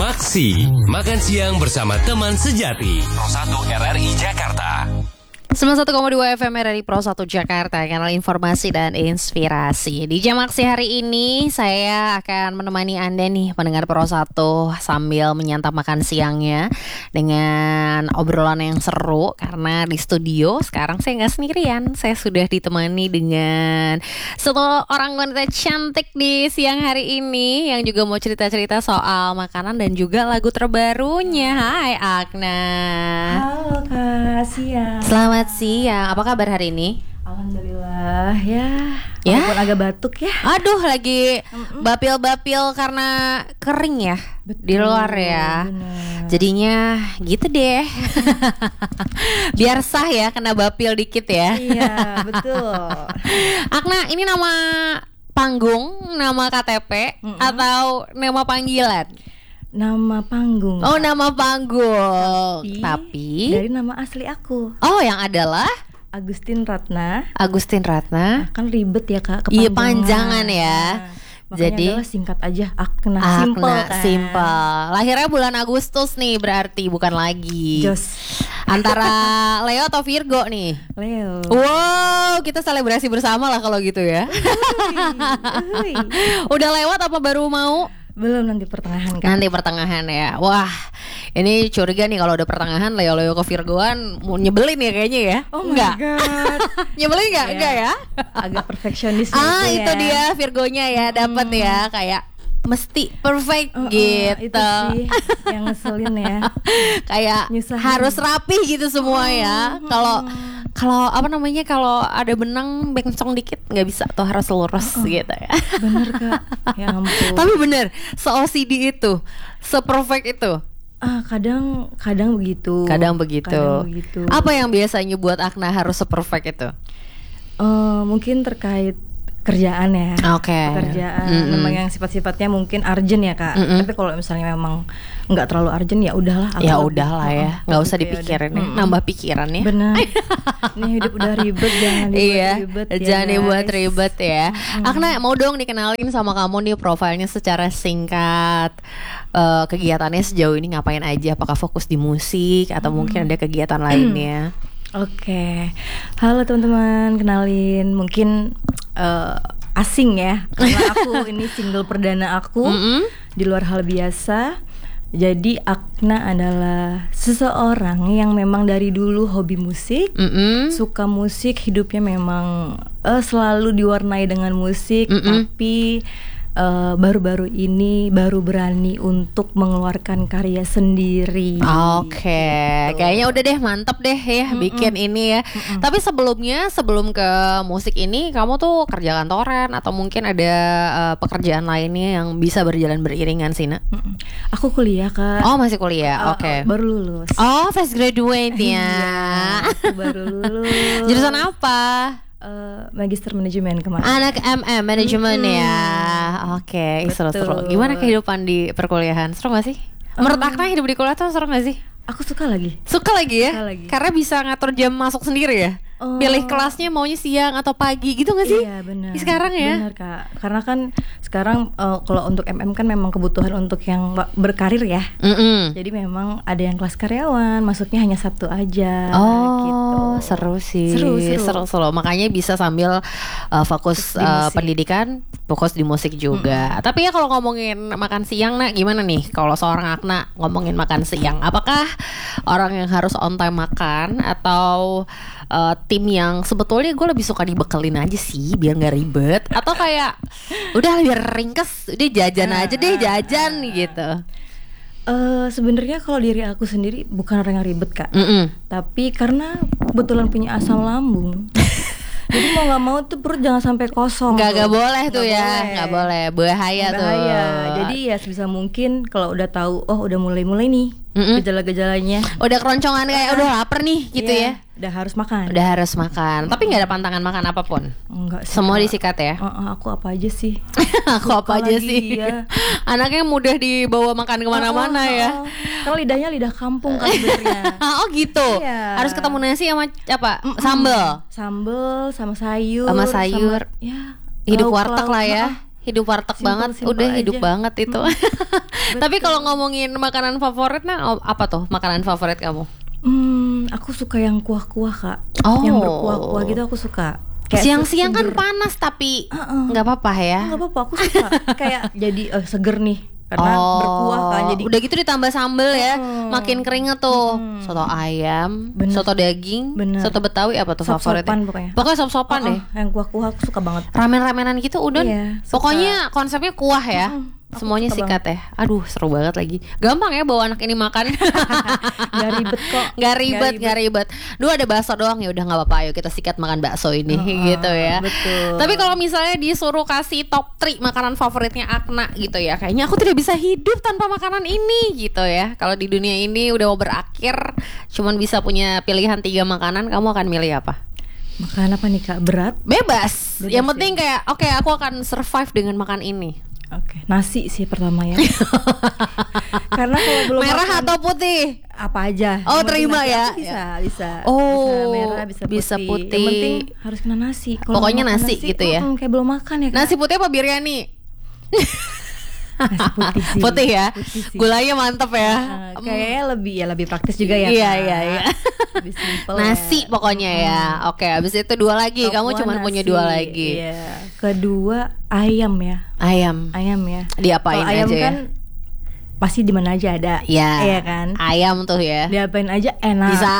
Maksi, makan siang bersama teman sejati. Pro 1 RRI Jakarta. 91,2 FM RRI Pro 1 Jakarta, kanal informasi dan inspirasi. Di jam aksi hari ini saya akan menemani Anda nih pendengar Pro 1 sambil menyantap makan siangnya dengan obrolan yang seru. Karena di studio sekarang saya nggak sendirian, saya sudah ditemani dengan satu orang wanita cantik di siang hari ini yang juga mau cerita-cerita soal makanan dan juga lagu terbarunya. Hai Akna. Halo Kak, siang. Selamat siang, apa kabar hari ini? Alhamdulillah ya. Walaupun agak batuk ya. Aduh, lagi bapil-bapil karena kering ya. Betul, di luar ya. bener. Jadinya gitu deh. Biar sah ya, kena bapil dikit ya. Iya, betul. Akna, ini nama panggung, nama KTP atau nama panggilan? Nama panggung. Oh, nama panggung. Tapi dari nama asli aku, oh, yang adalah Agustin Ratna. Agustin Ratna. Kan ribet ya Kak, Iya, kepanjangan. panjangan ya. Makanya Jadi adalah singkat aja Akna, Akna, simple kan. simple. Lahirnya bulan Agustus nih berarti, bukan lagi. Jos. Antara Leo atau Virgo nih? Leo. Wow, kita selebrasi bersama lah kalau gitu ya. Uhuy. Udah lewat apa baru mau? Belum, nanti pertengahan Kak. Nanti pertengahan ya. Wah, ini curiga nih kalau udah pertengahan Leo ke Virgoan mau nyebelin ya kayaknya ya. Oh enggak. my god. Nyebelin enggak? Iya. Enggak ya? Agak perfeksionis Itu dia Virgonya ya, dapat ya, kayak mesti perfect gitu. Itu sih yang ngeselin ya. Kayak Nyusahin. harus rapi gitu semua ya. Kalau apa namanya, kalau ada benang bencong dikit nggak bisa tuh, harus lurus gitu ya. Bener Kak. Ya ampun. Tapi bener, se-OCD itu, se-perfect itu. Kadang begitu. Kadang begitu. Apa yang biasanya buat Akna harus se-perfect itu? Mungkin terkait kerjaan ya. Oke. Pekerjaan memang yang sifat-sifatnya mungkin urgent ya Kak. Tapi kalau misalnya memang nggak terlalu urgent ya udahlah. Ya udahlah ya, nggak usah dipikirin ya. Nambah pikiran ya. Benar. Ini hidup udah ribet, jangan dibuat ribet ya. Jangan dibuat guys. ribet ya. Akna, mau dong dikenalin sama kamu nih profilnya secara singkat. Kegiatannya sejauh ini ngapain aja? Apakah fokus di musik atau mungkin ada kegiatan lainnya? Oke. Halo teman-teman, kenalin. Mungkin asing ya, karena aku ini single perdana aku di luar hal biasa. Jadi Akna adalah seseorang yang memang dari dulu hobi musik, suka musik, hidupnya memang selalu diwarnai dengan musik. Tapi baru-baru ini baru berani untuk mengeluarkan karya sendiri. Oke, kayaknya udah deh, mantep deh ya bikin ini ya. Tapi sebelum ke musik ini, kamu tuh kerja kantoran atau mungkin ada pekerjaan lainnya yang bisa berjalan beriringan sih, Nak? Aku kuliah Kak. Oh, masih kuliah, oke. Baru lulus. Oh, fresh graduate ya. Iya, aku baru lulus. Jurusan apa? Magister manajemen kemarin. Anak manajemen ya. Oke, seru-seru. Gimana kehidupan di perkuliahan? Seru gak sih? Menurut Akna hidup di kuliah tuh seru gak sih? Aku suka lagi. Suka lagi ya? Suka lagi. Karena bisa ngatur jam masuk sendiri ya? Pilih kelasnya maunya siang atau pagi gitu gak sih? Iya benar. Sekarang ya? Benar Kak. Karena kan sekarang kalau untuk kan memang kebutuhan untuk yang berkarir ya. Jadi memang ada yang kelas karyawan, masuknya hanya Sabtu aja. Gitu. Seru sih. Seru. Makanya bisa sambil fokus pendidikan, fokus di musik juga. Tapi ya kalau ngomongin makan siang, Nak, gimana nih kalau seorang Akna ngomongin makan siang? Apakah orang yang harus on time makan atau tim yang sebetulnya gue lebih suka dibekelin aja sih biar nggak ribet, atau kayak udah biar ringkes, udah jajan aja deh, jajan gitu? Sebenarnya kalau diri aku sendiri bukan orang yang ribet Kak. Tapi karena kebetulan punya asam lambung. Jadi mau nggak mau tuh perut jangan sampai kosong. Nggak boleh tuh ya, nggak boleh, bahaya tuh. Jadi ya sebisa mungkin kalau udah tahu, oh udah mulai nih gejala-gejalanya, udah keroncongan kayak udah lapar nih gitu ya. Udah harus makan. Tapi nggak ada pantangan makan apapun. Enggak sih. Semua disikat ya. Aku apa aja sih. Aku apa aja sih. Ya. Anaknya mudah dibawa makan kemana-mana ya. Kalau lidahnya lidah kampung kan sebenarnya. Oh gitu. Iya. Harus ketemu nasi sama apa? Sambel Sambel sama sayur. Sama sayur. Ya. Hidup warteg lah ya. hidup warteg Simple, banget, simple udah aja. hidup banget itu. Tapi kalau ngomongin makanan favorit, nah apa tuh makanan favorit kamu? Aku suka yang kuah-kuah Kak. Oh. Yang berkuah-kuah gitu aku suka. Kayak Siang-siang kan seger. panas tapi nggak apa-apa ya. Nggak apa-apa, aku suka. Kayak jadi seger nih karena berkuah kan. Jadi udah gitu ditambah sambel ya, makin keringet tuh. Soto ayam, Bener. soto daging, Bener. soto Betawi apa tuh favoritnya? Sop-sopan pokoknya. Pokoknya sop-sopan deh. Yang kuah-kuah aku suka banget. Ramen-ramenan gitu udah. Iya, suka. Pokoknya konsepnya kuah ya. Aku Semuanya suka sikat ya. Aduh, seru banget lagi. Gampang ya bawa anak ini makan. Nggak ribet kok. Gak ribet. Duh, ada bakso doang, ya udah nggak apa-apa. Ayo kita sikat makan bakso ini gitu ya. Betul. Tapi kalau misalnya disuruh kasih top 3 makanan favoritnya Akna gitu ya, kayaknya aku tidak bisa hidup tanpa makanan ini gitu ya. Kalau di dunia ini udah mau berakhir, cuman bisa punya pilihan 3 makanan, kamu akan milih apa? Makan apa nih Kak? Berat? Bebas. Bebas Yang ya. penting kayak oke, aku akan survive dengan makan ini. Oke, nasi sih pertama ya. Karena kalau belum Merah makan, atau putih? apa aja. Oh, Yang penting terima nasi ya. aku bisa. Oh, bisa merah, bisa bisa putih. putih. Yang penting harus kena nasi. Kalau Pokoknya makan nasi gitu ya. Kayak belum makan ya Kak. Nasi putih apa biryani? Nasi putih sih. Putih ya. Putih sih. Gulanya mantep ya. Kayaknya lebih praktis juga ya. Iya, Kak. iya, iya. Lebih simple Nasi ya. pokoknya ya. Oke, habis itu 2 lagi. Top Kamu one cuma punya 2 nasi. lagi. Iya. Kedua ayam ya. Ayam. Ayam ya. Diapain Kalau ayam aja ya? kan pasti di mana aja ada. Ya. Iya kan? Ayam tuh ya. Diapain aja enak. Bisa.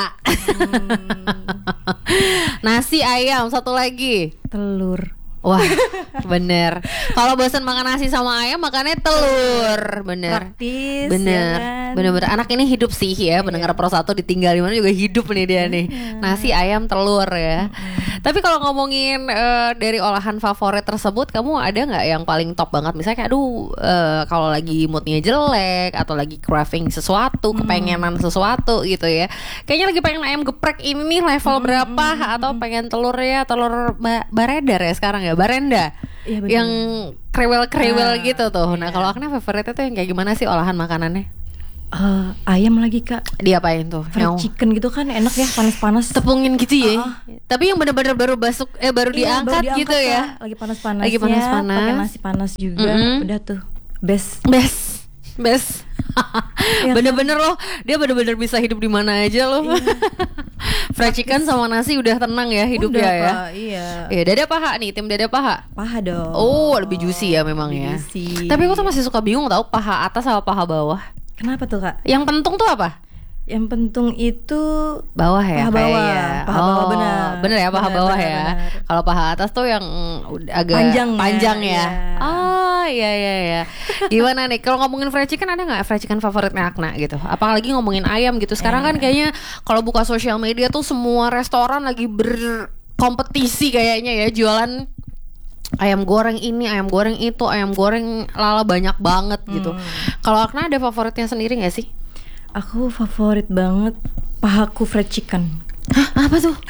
Nasi ayam, satu lagi. Telur. Wah, bener. Kalau bosan makan nasi sama ayam, makannya telur. Bener. Praktis. Bener, ya kan? bener-bener anak ini hidup sih ya. Pendengar Pro 1 ditinggal di mana juga hidup nih dia nih. Nasi, ayam, telur ya. Tapi kalau ngomongin dari olahan favorit tersebut, kamu ada nggak yang paling top banget? Misalnya kayak, aduh, kalau lagi moodnya jelek atau lagi craving sesuatu, kepengenan sesuatu gitu ya. Kayaknya lagi pengen ayam geprek ini nih level berapa? Atau pengen telur ya, telur baredar ya sekarang ya, barenda. Iya, betul. Yang krewel-krewel gitu tuh. Nah, iya. kalau Akna favoritnya tuh yang kayak gimana sih olahan makanannya? Ayam lagi Kak. Diapain tuh? Fried chicken gitu kan enak ya, panas-panas. Tepungin gitu ya. Tapi yang benar-benar baru baru Iya, diangkat baru gitu ya. Kak. Lagi panas-panasnya. Lagi panas-panas. Pakai nasi panas juga. Udah tuh. Best. Best. Ya, Bener-bener loh, dia bener-bener bisa hidup di mana aja loh. Fried chicken sama nasi udah tenang ya hidupnya Udah, ya. Kak, iya. Iya, dada paha nih, tim dada paha. Paha dong. Oh, lebih juicy ya memang Lebih ya. juicy. Tapi aku tuh masih suka bingung tahu paha atas sama paha bawah. Kenapa tuh Kak? Yang pentung tuh apa? Yang penting itu Bawah ya, paha bawah. kayaknya. Paha bawah benar. Bener ya, paha Benar, bawah benar, ya. benar. Kalau paha atas tuh yang agak Panjang ya, ya. iya. Oh, iya. Gimana nih? Kalau ngomongin fried chicken, ada nggak fried chicken favoritnya Akna gitu? Apalagi ngomongin ayam gitu. Sekarang kan kayaknya kalau buka sosial media tuh semua restoran lagi berkompetisi kayaknya ya, jualan ayam goreng ini, ayam goreng itu, ayam goreng lala banyak banget gitu. Kalau Akna ada favoritnya sendiri nggak sih? aku favorit banget pahaku fried chicken. Hah, apa tuh?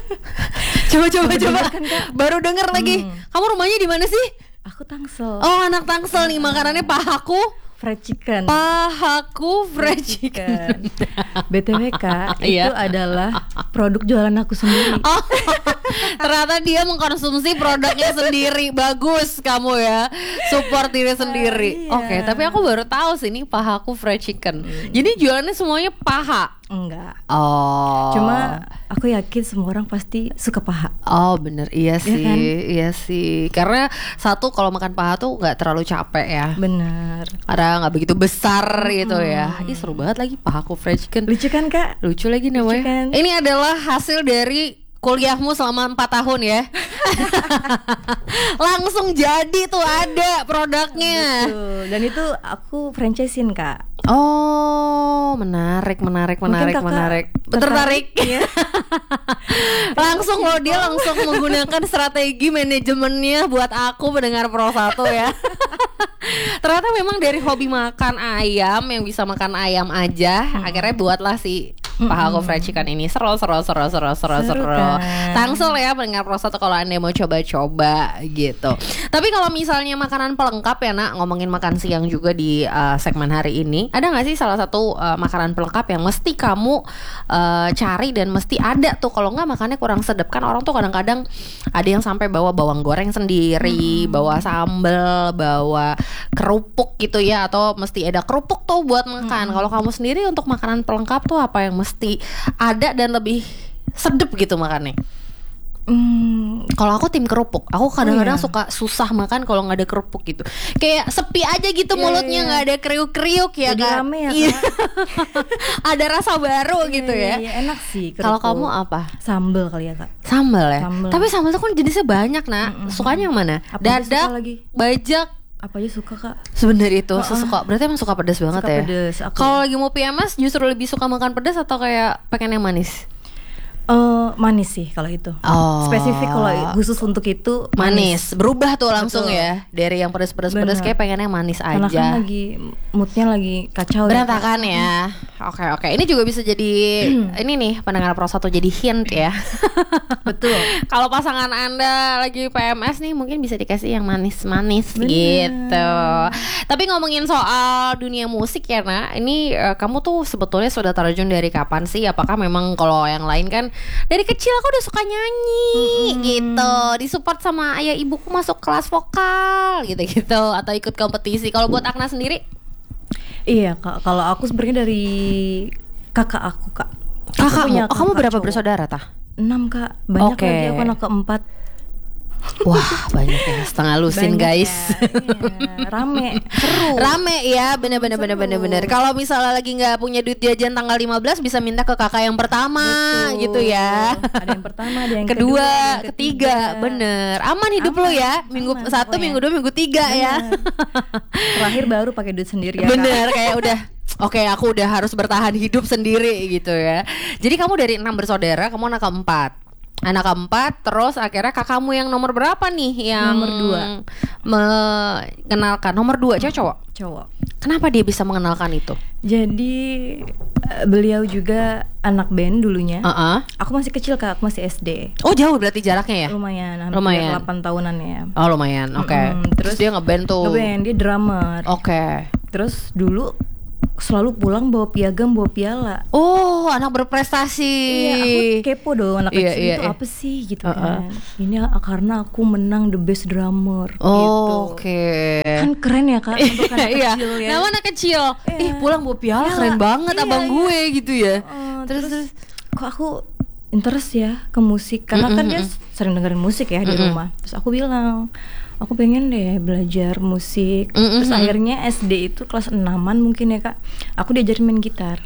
coba. kan, Kak? Baru denger lagi. Kamu rumahnya di mana sih? Aku Tangsel. Oh, anak Tangsel nih, makanannya pahaku. Fried chicken. Pahaku fried chicken. BTW Kak, Iya. itu adalah produk jualan aku sendiri. Oh, ternyata dia mengkonsumsi produknya sendiri. Bagus kamu ya, support diri sendiri. Iya. Oke, tapi aku baru tahu sih ini pahaku fried chicken. Jadi jualannya semuanya paha. Enggak. Oh. Cuma aku yakin semua orang pasti suka paha. Oh bener, iya sih, kan? iya sih. Karena satu kalau makan paha tuh nggak terlalu capek ya. Bener. Karena nggak begitu besar gitu ya. Ih seru banget lagi pahaku fried chicken. Lucu kan Kak? Lucu lagi namanya. kan? Ini adalah hasil dari kuliahmu selama 4 tahun ya. Langsung jadi tuh ada produknya. Betul. Dan itu aku franchisein Kak. Oh, menarik. Kakak Tertarik. Iya. Langsung loh, dia langsung menggunakan strategi manajemennya buat aku mendengar Pro 1 ya. Ternyata memang dari hobi makan ayam, yang bisa makan ayam aja, akhirnya buatlah si Paha aku Frecikan ini seru. Kan? Tangsel ya pendengar Pro 1 kalau Anda mau coba-coba gitu. Tapi kalau misalnya makanan pelengkap ya nak, ngomongin makan siang juga di segmen hari ini, ada gak sih salah satu makanan pelengkap yang mesti kamu cari dan mesti ada tuh, kalau nggak makannya kurang sedap. Kan orang tuh kadang-kadang ada yang sampai bawa bawang goreng sendiri, bawa sambel, bawa kerupuk gitu ya, atau mesti ada kerupuk tuh buat makan. Kalau kamu sendiri untuk makanan pelengkap tuh apa yang mesti ada dan lebih sedap gitu makannya? Kalau aku tim kerupuk. Aku kadang-kadang suka susah makan kalau nggak ada kerupuk gitu. Kayak sepi aja gitu mulutnya, nggak ada kriuk-kriuk ya. Jadi kan. rame ya Kak. Ada rasa baru gitu ya. Iya, enak sih kerupuk. Kalau kamu apa? Sambal kali ya Kak. Sambal ya. Sambal. Tapi sambal tuh kan jenisnya banyak nak. Sukanya yang mana? Apa aja suka Dadak, lagi? bajak. Apa aja suka Kak? Sebenarnya itu sesuka. Berarti emang suka pedas banget Suka ya. pedes, aku. Kalau lagi mau PMS justru lebih suka makan pedas atau kayak pengen yang manis? Manis sih kalau itu. Oh. Spesifik kalau khusus untuk itu Manis. Berubah tuh langsung Betul. ya. Dari yang pedas-pedas kayak pengennya manis Karena aja. kan lagi moodnya lagi kacau Berantakan ya. Oke. Ini juga bisa jadi ini nih pendengar Pro 1 jadi hint ya. Betul. Kalau pasangan Anda lagi PMS nih, mungkin bisa dikasih yang manis-manis Bener. gitu. Tapi ngomongin soal dunia musik ya nak, ini kamu tuh sebetulnya sudah terjun dari kapan sih? Apakah memang kalau yang lain kan dari kecil aku udah suka nyanyi gitu, disupport sama ayah ibuku masuk kelas vokal gitu-gitu, atau ikut kompetisi. Kalau buat Akna sendiri? Iya Kak, kalau aku sebenarnya dari kakak aku Kak. Aku Kakakmu? punya Kamu kakak berapa cowok. bersaudara tah? 6 Kak, banyak Oke. lagi, aku anak keempat. Wah banyak ya, setengah lusin Banyak guys. ya, iya. Rame, seru. Rame ya, bener. Kalau misalnya lagi nggak punya duit jajan tanggal 15 bisa minta ke kakak yang pertama. Betul. Gitu ya. Ada yang pertama, ada yang kedua, yang ketiga, bener. Aman hidup Aman, lo ya. Minggu aman 1, pokoknya. minggu 2, minggu 3 ya. Terakhir baru pakai duit sendiri ya Kak. Bener, kayak udah oke, aku udah harus bertahan hidup sendiri gitu ya. Jadi kamu dari 6 bersaudara, kamu anak keempat. Anak keempat, terus akhirnya kakakmu yang nomor berapa nih? Yang Nomor 2. mengenalkan. Nomor 2, cewek cowok? Cowok. Kenapa dia bisa mengenalkan itu? Jadi beliau juga anak band dulunya. Aku masih kecil Kak, aku masih SD. Oh jauh berarti jaraknya ya? Lumayan, hampir Lumayan. 8 tahunan ya. Oh lumayan, oke. Terus dia ngeband tuh. Ngeband, dia drummer. Oke. Terus dulu selalu pulang bawa piagam, bawa piala. Oh, anak berprestasi. Iya, aku kepo dong anak Iya, kecil iya, itu iya. apa sih gitu kan. Ini karena aku menang the best drummer gitu. Oh, oke. Kan keren ya Kak untuk anak Iya. kecil ya. Nama anak kecil. Iya. Ih, pulang bawa piala Piala. keren banget Iya, abang iya. gue gitu ya. Terus kok aku interest ya ke musik karena kan dia sering dengerin musik ya di rumah. Terus aku bilang, aku pengen deh belajar musik. Terus akhirnya SD itu kelas 6-an mungkin ya Kak, aku diajarin main gitar.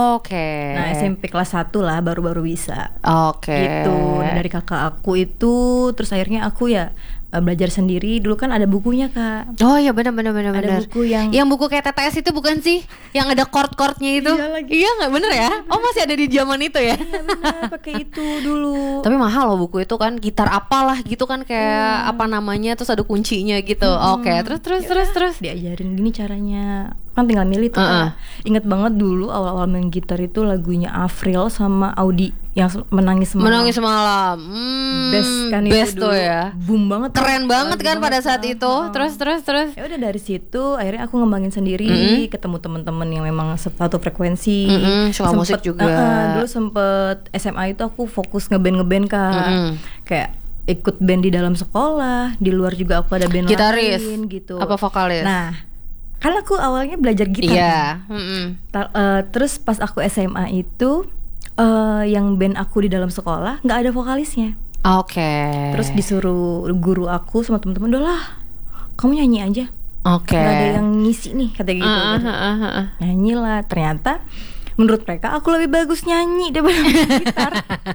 Oke. Nah SMP kelas 1 lah baru-baru bisa. Oke. Gitu. Dan dari kakak aku itu, terus akhirnya aku ya belajar sendiri. Dulu kan ada bukunya Kak. Oh iya benar. Ada buku yang buku kayak TTS itu bukan sih? Yang ada chord-chordnya itu. Iya lagi. Iya nggak bener ya? Oh masih ada di zaman itu ya? Iya benar, pakai itu dulu. Tapi mahal loh buku itu kan, gitar apalah gitu kan kayak apa namanya, terus ada kuncinya gitu. Oke, terus. Diajarin gini caranya. Kan tinggal milih tuh Kak. Ingat banget dulu awal-awal main gitar itu lagunya Avril sama Audi yang Menangis Semalam. Menangis Semalam. Best kan best itu tuh dulu. ya. Boom banget. Keren banget Lagu kan pada saat banget. itu. Terus. Ya udah dari situ akhirnya aku ngembangin sendiri, ketemu teman-teman yang memang satu frekuensi. Suka musik juga. Dulu sempet SMA itu aku fokus ngeband Kak. Kayak ikut band di dalam sekolah, di luar juga aku ada band Gitaris. lain gitu. Apa vokalis? Nah, kan aku awalnya belajar gitar. Iya. kan. Terus pas aku SMA itu yang band aku di dalam sekolah nggak ada vokalisnya. Oke. Terus disuruh guru aku sama teman-teman, udahlah kamu nyanyi aja. Oke. Nggak ada yang ngisi nih kata gitu. Nyanyi lah. Ternyata menurut mereka aku lebih bagus nyanyi daripada main gitar.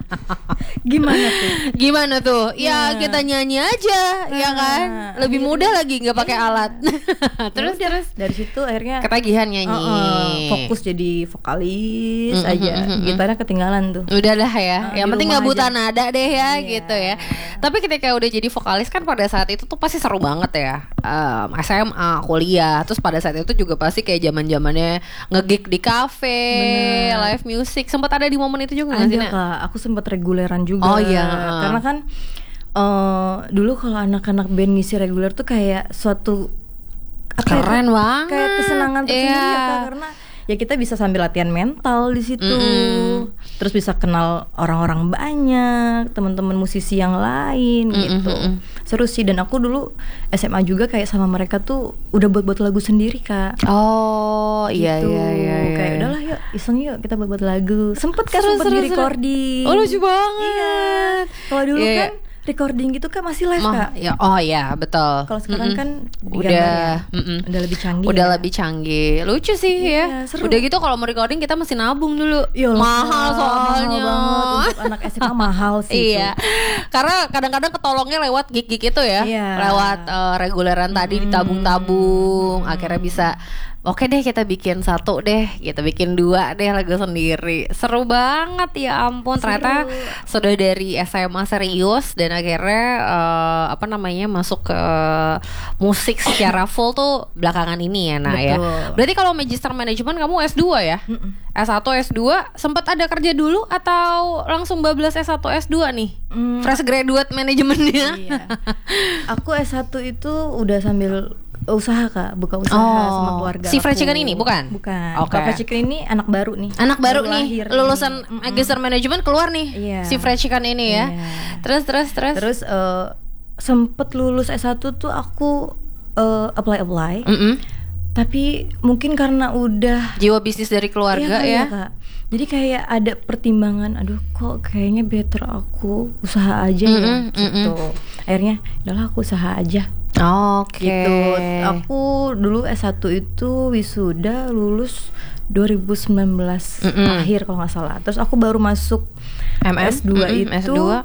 Gimana tuh? Ya Nah. kita nyanyi aja, ya kan? Lebih mudah lagi nggak pakai alat. terus. Dari situ akhirnya Ketagihan nyanyi. fokus jadi vokalis aja. Gitarnya ketinggalan tuh. Udah lah ya. Yang di penting rumah nggak buta aja. nada deh ya, Iya. gitu ya. Tapi ketika udah jadi vokalis kan pada saat itu tuh pasti seru banget ya. SMA, kuliah, terus pada saat itu juga pasti kayak zaman-zamannya nge-gig di kafe, live music. Sempat ada di momen itu juga nggak sih? Ada Kak, aku sempat reguleran juga. Oh iya. Karena kan dulu kalau anak-anak band ngisi reguler tuh kayak suatu keren banget. Kayak kesenangan tersendiri ya Kak, karena ya kita bisa sambil latihan mental di situ. Terus bisa kenal orang-orang banyak, teman-teman musisi yang lain gitu. Seru sih, dan aku dulu SMA juga kayak sama mereka tuh udah buat lagu sendiri Kak. Oh iya gitu. iya. Kayak udahlah yuk iseng yuk kita buat lagu. Sempet di recording. Oh lucu banget. Iya. Kalau dulu kan recording gitu kan masih live Kak. Ya, oh ya betul. Kalau sekarang kan udah udah lebih canggih. Udah ya. lebih canggih. Lucu sih ya. Seru. Udah gitu kalau mau recording kita mesti nabung dulu. Mahal soalnya. Mahal banget untuk anak SMA mahal sih. Iya. Karena kadang-kadang ketolongnya lewat gig-gig itu ya. Lewat reguleran tadi ditabung-tabung. Akhirnya bisa oke deh kita bikin satu deh, kita bikin 2 deh lagu sendiri. Seru banget ya ampun. Ternyata sudah dari SMA serius dan akhirnya masuk ke musik secara full tuh belakangan ini ya Nak ya. Berarti kalau Magister Management kamu S2 ya? S1 S2 sempat ada kerja dulu atau langsung bablas S1 S2 nih? Fresh graduate manajemennya. Iya. Aku S1 itu udah sambil usaha Kak, buka usaha sama keluarga. Si Fried Chicken ini bukan? Bukan. Okay. Fried Chicken ini anak baru nih. Anak baru nih, lulusan Magister Management keluar nih. Si Fried Chicken ini ya. Terus sempet lulus S1 tuh aku apply. Tapi mungkin karena udah jiwa bisnis dari keluarga ya. Kak. Jadi kayak ada pertimbangan, aduh kok kayaknya better aku usaha aja ya gitu. Akhirnya udahlah aku usaha aja. Oke. Gitu. Aku dulu S1 itu wisuda lulus 2019 akhir kalau nggak salah. Terus aku baru masuk S2 itu S2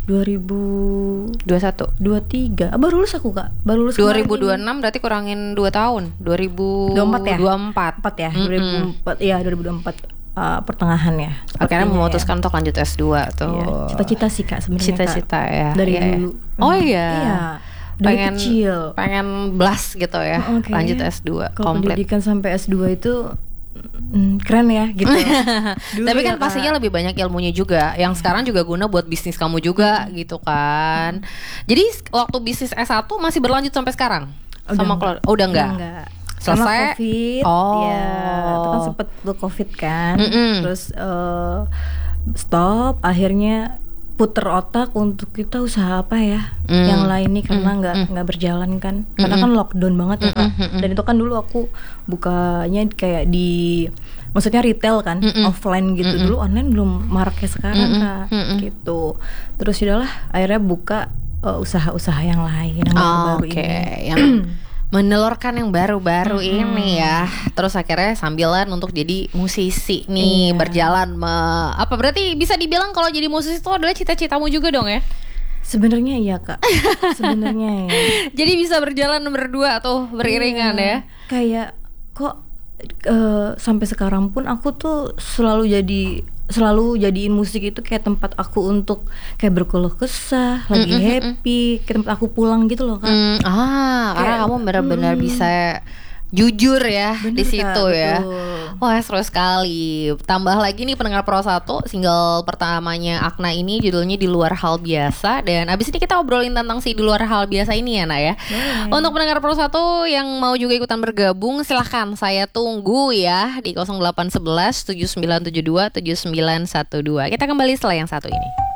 2023. Baru lulus aku Kak. Baru lulus 2026 berarti kurangin 2 tahun. 2024 ya. 2024 ya 2024 pertengahan ya. Akhirnya memutuskan untuk lanjut S2 tuh. Iya. Cita-cita sih Kak sebenarnya. Cita-cita ya. Dari dulu. Oh iya. Iya. Dari kecil pengen blast gitu ya. Lanjut S2 kalau komplit. pendidikan sampai S2 itu keren ya gitu. Tapi kan pastinya lebih banyak ilmunya juga. Yang sekarang juga guna buat bisnis kamu juga gitu kan. Jadi waktu bisnis S1 masih berlanjut sampai sekarang? Sama keluarga? Udah enggak? Selesai. Karena COVID. Ya, itu kan sempet COVID kan. Terus stop. Akhirnya puter otak untuk kita usaha apa ya yang lain nih, karena nggak berjalan kan, karena kan lockdown banget ya Kak. Dan itu kan dulu aku bukanya kayak di, maksudnya retail kan, offline gitu. Dulu online belum marak kayak sekarang Kak gitu. Terus udahlah akhirnya buka usaha-usaha yang lain yang baru ini. Yang menelurkan yang baru-baru ini ya. Terus akhirnya sambilan untuk jadi musisi nih, berjalan apa berarti bisa dibilang kalau jadi musisi itu adalah cita-citamu juga dong ya? Sebenarnya iya Kak. Sebenarnya ya. Jadi bisa berjalan berdua tuh beriringan ya. Kayak kok sampai sekarang pun aku tuh selalu jadiin musik itu kayak tempat aku untuk kayak berkeluh kesah, lagi happy, kayak tempat aku pulang gitu loh Kak. Karena kamu benar-benar bisa jujur ya. Bener, di situ Kak, ya. Betul. Wah seru sekali. Tambah lagi nih pendengar Pro 1, single pertamanya Akna ini judulnya Di Luar Hal Biasa. Dan abis ini kita obrolin tentang si Di Luar Hal Biasa ini ya Nak ya. Untuk pendengar Pro 1 yang mau juga ikutan bergabung, silahkan saya tunggu ya di 0811 7972 7912. Kita kembali setelah yang satu ini.